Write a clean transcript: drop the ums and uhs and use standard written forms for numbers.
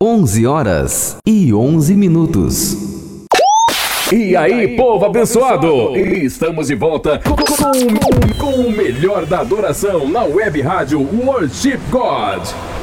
11h11. E aí, povo abençoado! Estamos de volta com o melhor da adoração na web rádio Worship God.